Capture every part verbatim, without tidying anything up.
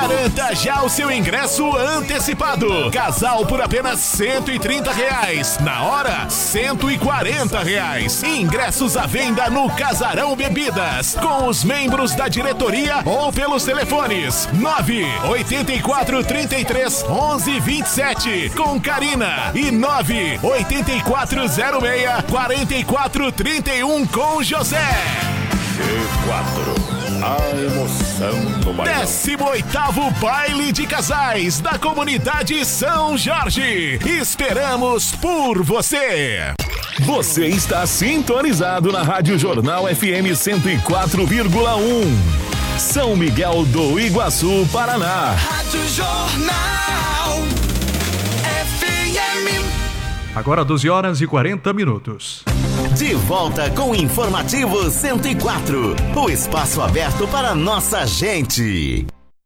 Garanta já o seu ingresso antecipado. Casal por apenas cento e trinta reais. Na hora, cento e quarenta reais. Ingressos à venda no Casarão Bebidas. Com os membros da diretoria ou pelos telefones nove oito quatro, três três, onze, vinte e sete com Karina e nove oito quatro zero seis, quatro quatro três um com José. G quatro. A emoção do bailão. décimo oitavo Baile de Casais da Comunidade São Jorge. Esperamos por você. Você está sintonizado na Rádio Jornal F M cento e quatro vírgula um. São Miguel do Iguaçu, Paraná. Rádio Jornal F M. Agora doze horas e quarenta minutos. De volta com o Informativo cento e quatro, o espaço aberto para nossa gente.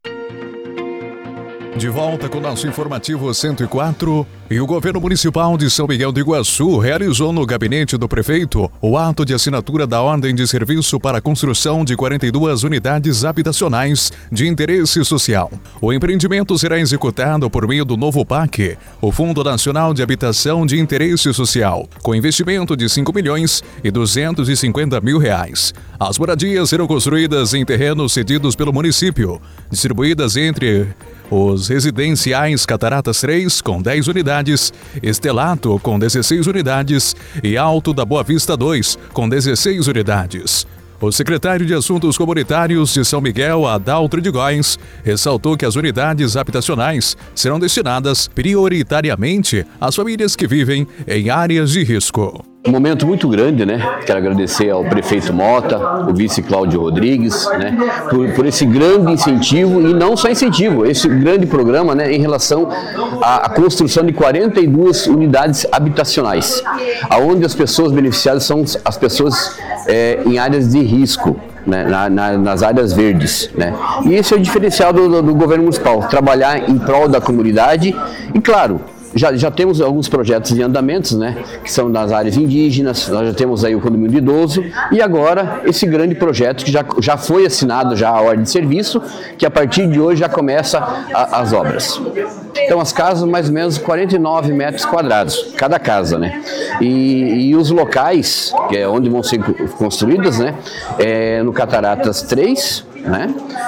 De volta com o nosso Informativo cento e quatro, e o Governo Municipal de São Miguel do Iguaçu realizou no gabinete do prefeito o ato de assinatura da ordem de serviço para a construção de quarenta e duas unidades habitacionais de interesse social. O empreendimento será executado por meio do novo P A C, o Fundo Nacional de Habitação de Interesse Social, com investimento de cinco milhões e duzentos e cinquenta mil reais. As moradias serão construídas em terrenos cedidos pelo município, distribuídas entre os residenciais Cataratas três, com dez unidades, Estelato, com dezesseis unidades e Alto da Boa Vista dois, com dezesseis unidades. O secretário de Assuntos Comunitários de São Miguel, Adalto de Góes, ressaltou que as unidades habitacionais serão destinadas prioritariamente às famílias que vivem em áreas de risco. Um momento muito grande, né? Quero agradecer ao prefeito Mota, o vice Cláudio Rodrigues, né? Por, por esse grande incentivo, e não só incentivo, esse grande programa, né? Em relação à, à construção de quarenta e duas unidades habitacionais, aonde as pessoas beneficiadas são as pessoas é, em áreas de risco. Né, na, na, nas áreas verdes, né? E esse é o diferencial do, do, do governo municipal, trabalhar em prol da comunidade e, claro, Já, já temos alguns projetos em andamentos, né, que são nas áreas indígenas, nós já temos aí o condomínio de idoso e agora esse grande projeto que já, já foi assinado já a ordem de serviço, que a partir de hoje já começa a, as obras. Então as casas mais ou menos quarenta e nove metros quadrados, cada casa, né, e, e os locais, que é onde vão ser construídas, né, é no Cataratas três, né,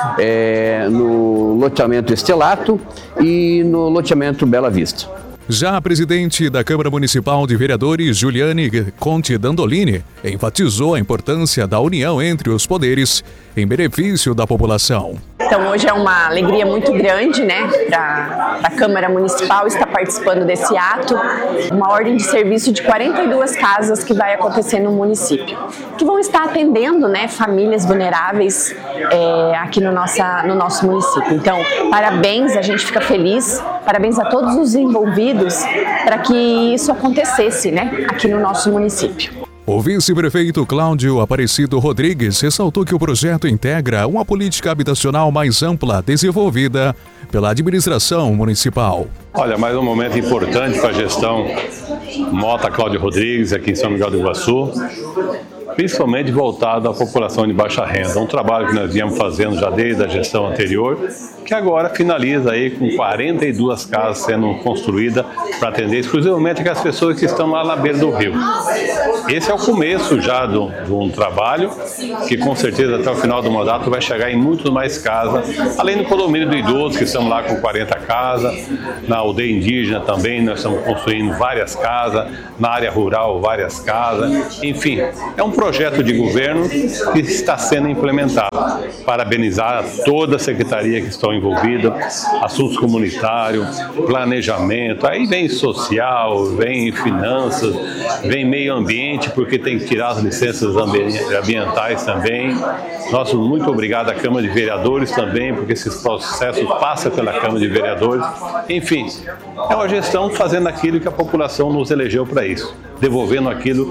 é no loteamento Estelato e no loteamento Bela Vista. Já a presidente da Câmara Municipal de Vereadores, Juliane Conte Dandolini, enfatizou a importância da união entre os poderes em benefício da população. Então hoje é uma alegria muito grande, né, para a Câmara Municipal estar participando desse ato, uma ordem de serviço de quarenta e duas casas que vai acontecer no município, que vão estar atendendo, né, famílias vulneráveis é, aqui no, nossa, no nosso município. Então, parabéns, a gente fica feliz, parabéns a todos os envolvidos para que isso acontecesse, né, aqui no nosso município. O vice-prefeito Cláudio Aparecido Rodrigues ressaltou que o projeto integra uma política habitacional mais ampla desenvolvida pela administração municipal. Olha, mais um momento importante para a gestão Mota Cláudio Rodrigues aqui em São Miguel do Iguaçu, principalmente voltado à população de baixa renda. Um trabalho que nós viemos fazendo já desde a gestão anterior, que agora finaliza aí com quarenta e duas casas sendo construídas para atender exclusivamente aquelas pessoas que estão lá na beira do rio. Esse é o começo já de um trabalho que com certeza até o final do mandato vai chegar em muito mais casas, além do condomínio do idoso, que estamos lá com quarenta casas, na aldeia indígena também nós estamos construindo várias casas, na área rural várias casas, enfim, é um projeto de governo que está sendo implementado. Parabenizar toda a secretaria que estão envolvida, assuntos comunitários, planejamento, aí vem social, vem finanças, vem meio ambiente, porque tem que tirar as licenças ambientais também. Nosso muito obrigado à Câmara de Vereadores também, porque esses processos passam pela Câmara de Vereadores. Enfim, é uma gestão fazendo aquilo que a população nos elegeu para isso, devolvendo aquilo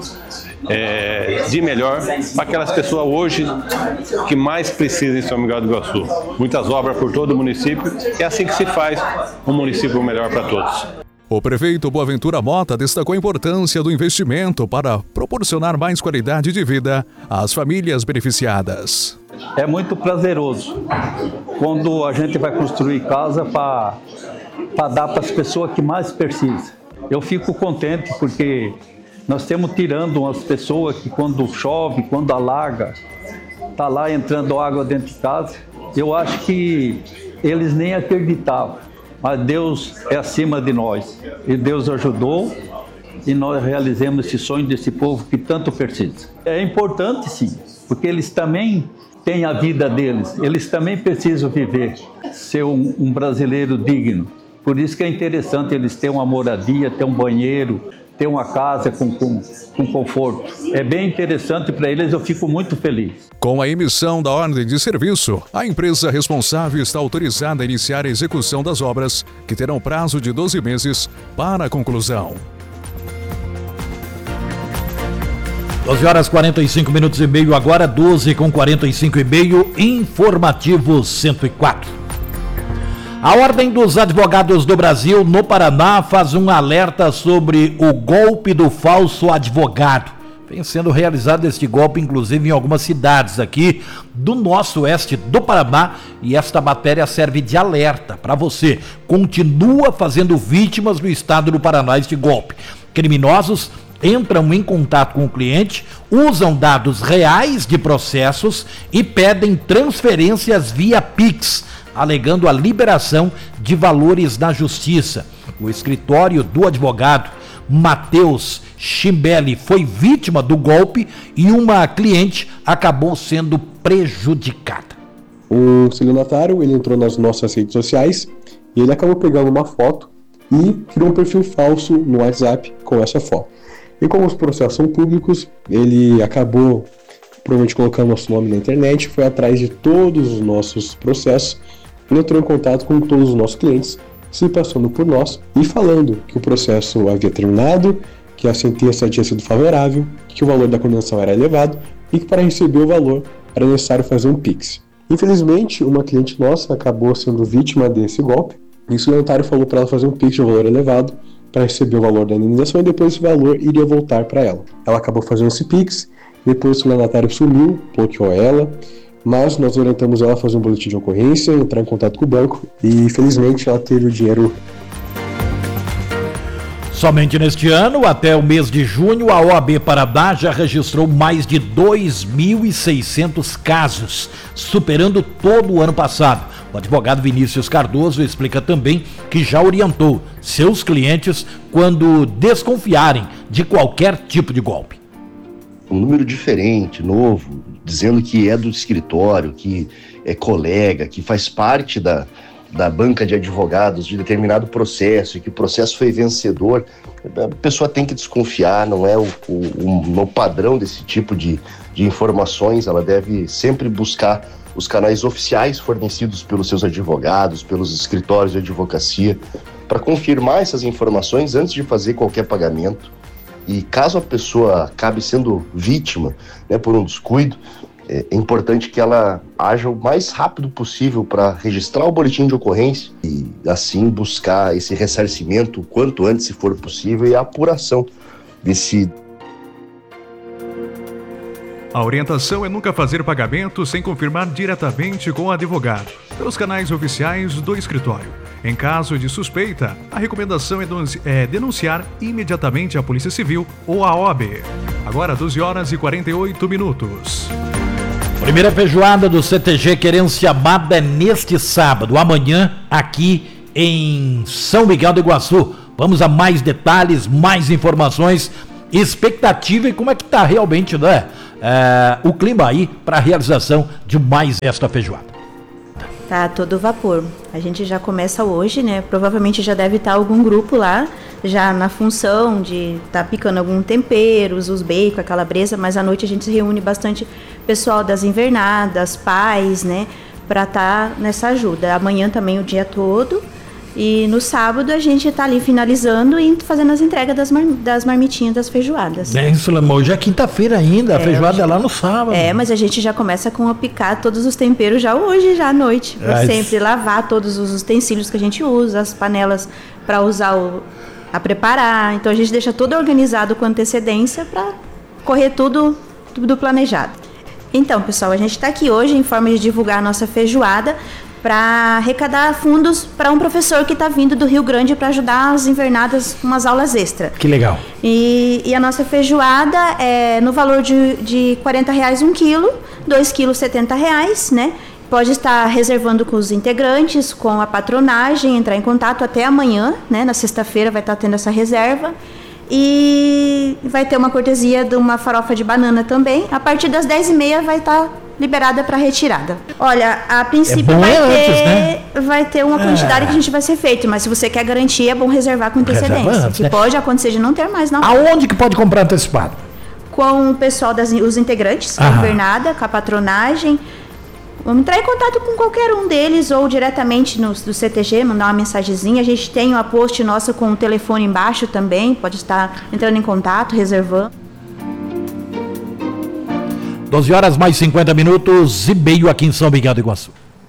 É, de melhor para aquelas pessoas hoje que mais precisam em São Miguel do Iguaçu. Muitas obras por todo o município, é assim que se faz um município melhor para todos. O prefeito Boaventura Mota destacou a importância do investimento para proporcionar mais qualidade de vida às famílias beneficiadas. É muito prazeroso quando a gente vai construir casa para dar para as pessoas que mais precisam. Eu fico contente porque nós estamos tirando umas pessoas que quando chove, quando alaga, está lá entrando água dentro de casa. Eu acho que eles nem acreditavam, mas Deus é acima de nós. E Deus ajudou e nós realizamos esse sonho desse povo que tanto precisa. É importante sim, porque eles também têm a vida deles, eles também precisam viver, ser um, um brasileiro digno. Por isso que é interessante eles terem uma moradia, ter um banheiro, ter uma casa com, com, com conforto. É bem interessante para eles, eu fico muito feliz. Com a emissão da ordem de serviço, a empresa responsável está autorizada a iniciar a execução das obras, que terão prazo de doze meses para a conclusão. doze horas e quarenta e cinco minutos e meio agora, doze com quarenta e cinco e meio, informativo cento e quatro. A Ordem dos Advogados do Brasil, no Paraná, faz um alerta sobre o golpe do falso advogado. Vem sendo realizado este golpe, inclusive, em algumas cidades aqui do nosso oeste do Paraná, e esta matéria serve de alerta para você. Continua fazendo vítimas no estado do Paraná este golpe. Criminosos entram em contato com o cliente, usam dados reais de processos e pedem transferências via Pix, alegando a liberação de valores na justiça. O escritório do advogado Matheus Chimbelli foi vítima do golpe e uma cliente acabou sendo prejudicada. Um estelionatário, ele entrou nas nossas redes sociais e ele acabou pegando uma foto e criou um perfil falso no WhatsApp com essa foto. E como os processos são públicos, ele acabou provavelmente colocando nosso nome na internet, foi atrás de todos os nossos processos, ele entrou em contato com todos os nossos clientes, se passando por nós e falando que o processo havia terminado, que a sentença tinha sido favorável, que o valor da condenação era elevado e que para receber o valor era necessário fazer um Pix. Infelizmente, uma cliente nossa acabou sendo vítima desse golpe e o estelionatário falou para ela fazer um Pix de um valor elevado para receber o valor da indenização e depois esse valor iria voltar para ela. Ela acabou fazendo esse Pix, depois o estelionatário sumiu, bloqueou ela, mas nós orientamos ela a fazer um boletim de ocorrência, entrar em contato com o banco e felizmente ela teve o dinheiro. Somente neste ano, até o mês de junho, a O A B Paraná já registrou mais de dois mil e seiscentos casos, superando todo o ano passado. O advogado Vinícius Cardoso explica também que já orientou seus clientes quando desconfiarem de qualquer tipo de golpe. Um número diferente, novo, dizendo que é do escritório, que é colega, que faz parte da, da banca de advogados de determinado processo e que o processo foi vencedor, a pessoa tem que desconfiar, não é o, o, o padrão desse tipo de, de informações, ela deve sempre buscar os canais oficiais fornecidos pelos seus advogados, pelos escritórios de advocacia, para confirmar essas informações antes de fazer qualquer pagamento. E caso a pessoa acabe sendo vítima, né, por um descuido, é importante que ela haja o mais rápido possível para registrar o boletim de ocorrência e assim buscar esse ressarcimento o quanto antes, se for possível, e a apuração desse. A orientação é nunca fazer pagamento sem confirmar diretamente com o advogado, pelos canais oficiais do escritório. Em caso de suspeita, a recomendação é denunciar imediatamente a Polícia Civil ou a O A B. Agora, doze horas e quarenta e oito minutos. Primeira feijoada do C T G Querência Amada é neste sábado, amanhã, aqui em São Miguel do Iguaçu. Vamos a mais detalhes, mais informações, expectativa e como é que está realmente, né? É, o clima aí para a realização de mais esta feijoada. Tá todo vapor. A gente já começa hoje, né? Provavelmente já deve estar algum grupo lá, já na função de estar tá picando algum temperos, os bacon, a calabresa, mas à noite a gente se reúne bastante pessoal das invernadas, pais, né? Para estar tá nessa ajuda. Amanhã também o dia todo. E no sábado a gente tá ali finalizando e fazendo as entregas das, mar, das marmitinhas das feijoadas. É isso, hoje é quinta-feira ainda, a é, feijoada é lá no sábado. É, mas a gente já começa com a picar todos os temperos já hoje, já à noite. É, sempre lavar todos os utensílios que a gente usa, as panelas para usar o, a preparar. Então a gente deixa tudo organizado com antecedência para correr tudo, tudo planejado. Então, pessoal, a gente está aqui hoje em forma de divulgar a nossa feijoada para arrecadar fundos para um professor que está vindo do Rio Grande para ajudar as invernadas com umas aulas extra. Que legal. E, e a nossa feijoada é no valor de, de quarenta reais um quilo, dois quilos setenta reais, né? Pode estar reservando com os integrantes, com a patronagem, entrar em contato até amanhã, né? Na sexta-feira vai estar tendo essa reserva. E vai ter uma cortesia de uma farofa de banana também. A partir das dez e meia vai estar liberada para retirada. Olha, a princípio é vai, antes, ter, né? vai ter uma quantidade é. que a gente vai ser feito, mas se você quer garantir, é bom reservar com antecedência. Antes, que né? pode acontecer de não ter mais, não. Aonde que pode comprar antecipado? Com o pessoal das os integrantes, a invernada, com a patronagem. Vamos entrar em contato com qualquer um deles ou diretamente no, do C T G, mandar uma mensagenzinha. A gente tem uma post nossa com o telefone embaixo também, pode estar entrando em contato, reservando. doze horas mais cinquenta minutos e meio aqui em São Miguel do Iguaçu.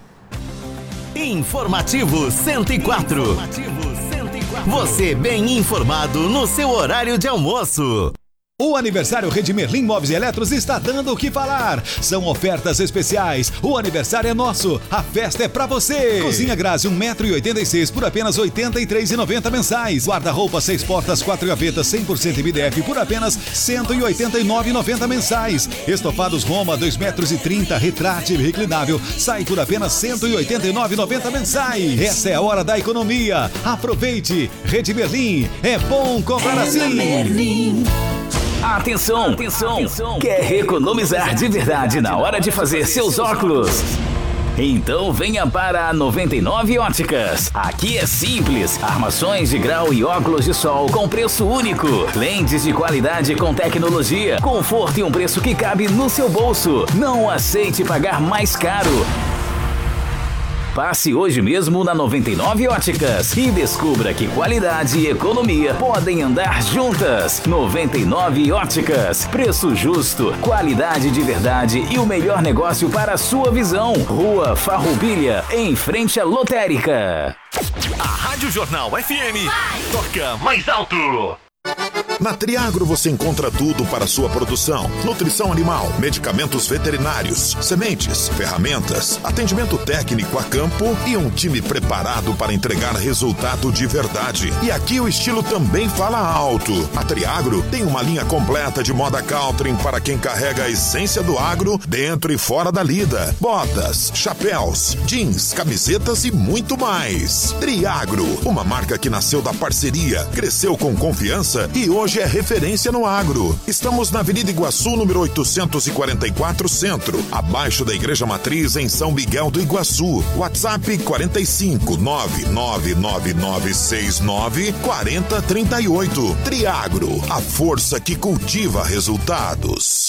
Informativo cento e quatro. Você bem informado no seu horário de almoço. O aniversário Rede Merlin Móveis e Eletros está dando o que falar. São ofertas especiais. O aniversário é nosso. A festa é pra você. Cozinha Grazi um metro e oitenta e seis por apenas oitenta e três reais e noventa centavos mensais. Guarda-roupa seis portas, quatro gavetas cem por cento M D F por apenas cento e oitenta e nove reais e noventa centavos mensais. Estofados Roma dois metros e trinta retrátil e reclinável sai por apenas cento e oitenta e nove reais e noventa centavos mensais. Essa é a hora da economia. Aproveite. Rede Merlin. É bom comprar assim. Atenção, atenção, atenção, quer economizar de verdade na hora de fazer seus óculos? Então venha para a noventa e nove Óticas. Aqui é simples, armações de grau e óculos de sol com preço único. Lentes de qualidade com tecnologia, conforto e um preço que cabe no seu bolso. Não aceite pagar mais caro. Passe hoje mesmo na noventa e nove Óticas e descubra que qualidade e economia podem andar juntas. noventa e nove Óticas, preço justo, qualidade de verdade e o melhor negócio para a sua visão. Rua Farroupilha, em frente à lotérica. A Rádio Jornal F M toca mais alto. Na Triagro você encontra tudo para sua produção: nutrição animal, medicamentos veterinários, sementes, ferramentas, atendimento técnico a campo e um time preparado para entregar resultado de verdade. E aqui o estilo também fala alto. A Triagro tem uma linha completa de moda country para quem carrega a essência do agro dentro e fora da lida. Botas, chapéus, jeans, camisetas e muito mais. Triagro, uma marca que nasceu da parceria, cresceu com confiança e hoje é referência no agro. Estamos na Avenida Iguaçu, número oitocentos e quarenta e quatro, Centro, abaixo da Igreja Matriz, em São Miguel do Iguaçu. WhatsApp quarenta e cinco, nove nove nove nove seis nove, quatro zero três oito. Triagro, a força que cultiva resultados.